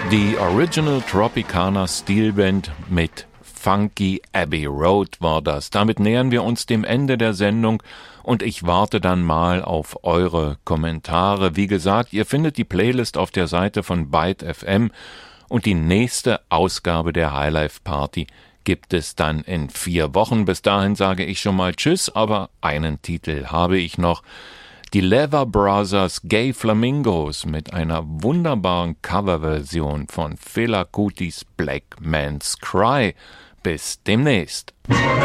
Die Original Tropicana Steelband mit Funky Abbey Road war das. Damit nähern wir uns dem Ende der Sendung und ich warte dann mal auf eure Kommentare. Wie gesagt, ihr findet die Playlist auf der Seite von Byte FM und die nächste Ausgabe der Highlife Party gibt es dann in 4 Wochen. Bis dahin sage ich schon mal Tschüss, aber einen Titel habe ich noch. Die Leather Brothers Gay Flamingos mit einer wunderbaren Coverversion von Fela Kutis Black Man's Cry. Bis demnächst.